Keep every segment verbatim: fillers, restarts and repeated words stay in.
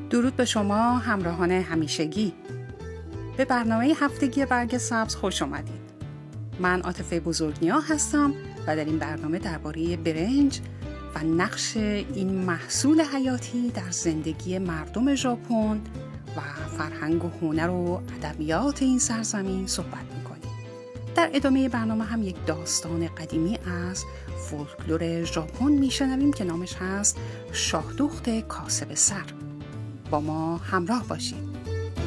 درود به شما همراهان همیشگی. به برنامه هفتگی برگ سبز خوش آمدید. من عاطفه بزرگنیا هستم و در این برنامه درباره برنج و نقش این محصول حیاتی در زندگی مردم ژاپن و فرهنگ و هنر و ادبیات این سرزمین صحبت می‌کنیم. در ادامه برنامه هم یک داستان قدیمی از فولکلور ژاپن میشنویم که نامش هست شاهدخت کاسب سر. با ما همراه باشید.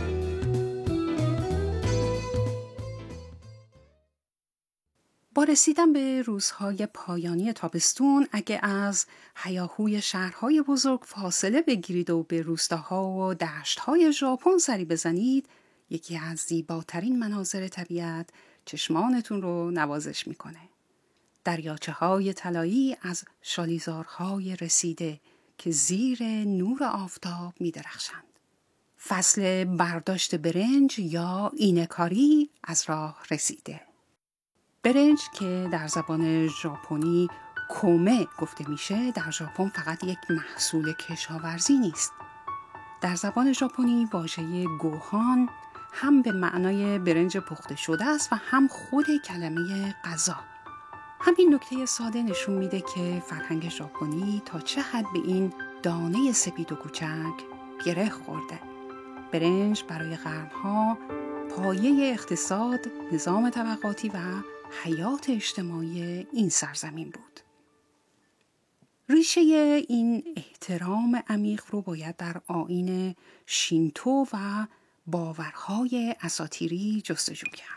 با رسیدن به روزهای پایانی تابستون اگه از هیاهوی شهرهای بزرگ فاصله بگیرید و به روستاها و دشتهای ژاپن سری بزنید، یکی از زیباترین مناظر طبیعت چشمانتون رو نوازش میکنه. دریاچه های طلایی از شالیزارهای رسیده که زیر نور آفتاب می درخشند. فصل برداشت برنج یا اینه‌کاری از راه رسیده. برنج که در زبان ژاپنی کومه گفته میشه، در ژاپن فقط یک محصول کشاورزی نیست. در زبان ژاپنی واژه گوهان هم به معنای برنج پخته شده است و هم خود کلمه غذا. همین نکته ساده نشون میده که فرهنگ ژاپنی تا چه حد به این دانه سپید و کوچک گره خورده. برنج برای قرنها پایه اقتصاد، نظام طبقاتی و حیات اجتماعی این سرزمین بود. ریشه این احترام عمیق رو باید در آیین شینتو و باورهای اساطیری جستجو کرد.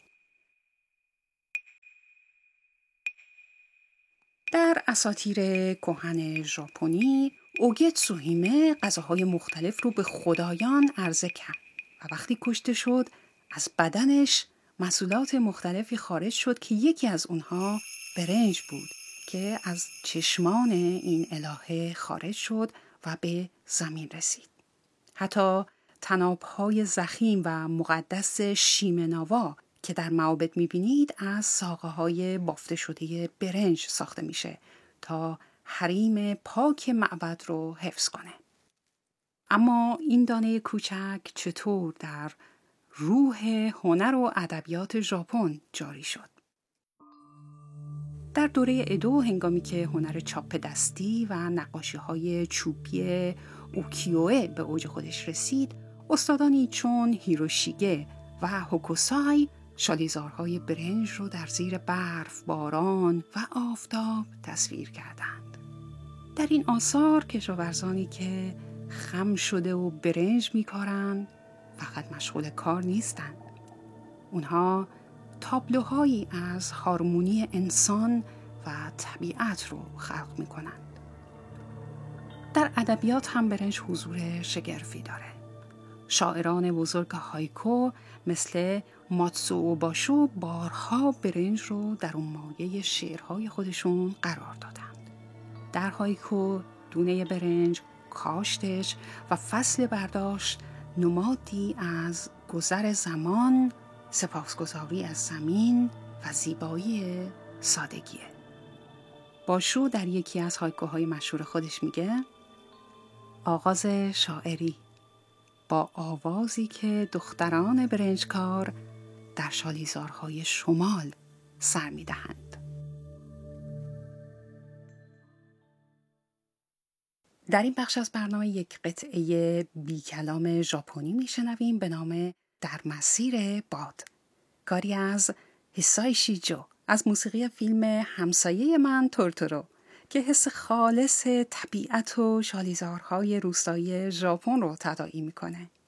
در اساطیر کهن ژاپنی، اوگتسو هیمه غذاهای مختلف رو به خدایان عرضه کرد و وقتی کشته شد از بدنش محصولات مختلفی خارج شد که یکی از اونها برنج بود که از چشمان این الهه خارج شد و به زمین رسید. حتی طناب‌های ضخیم و مقدس شیمناوا که در معابد می‌بینید از ساقه‌های بافته شده برنج ساخته میشه تا حریم پاک معبد رو حفظ کنه. اما این دانه کوچک چطور در روح هنر و ادبیات ژاپن جاری شد؟ در دوره ادو هنگامی که هنر چاپ دستی و نقاشی‌های چوبی اوکیوئه به اوج خودش رسید، استادانی چون هیروشیگه و هوکوسای شالیزارهای برنج رو در زیر برف، باران و آفتاب تصویر کردند. در این آثار کشاورزانی که خم شده و برنج می‌کارند فقط مشغول کار نیستند. اونها تابلوهایی از هارمونی انسان و طبیعت رو خلق می‌کنند. در ادبیات هم برنج حضور شگرفی داره. شاعران بزرگ هایکو مثل ماتسوو باشو بارها برنج رو در اون مایه شعرهای خودشون قرار دادند. در هایکو دونه برنج، کاشتش و فصل برداشت نمادی از گذر زمان، سپاسگزاری از زمین و زیبایی سادگیه. باشو در یکی از هایکوهای مشهور خودش میگه: آغاز شاعری با آوازی که دختران برنجکار در شالیزارهای شمال سر می‌دهند. در این بخش از برنامه یک قطعه بی کلام ژاپنی میشنویم به نام در مسیر باد، کاری از هیسایشی جو از موسیقی فیلم همسایه من تورتورو که حس خالص طبیعت و شالیزارهای روستایی ژاپن رو تداعی میکنه.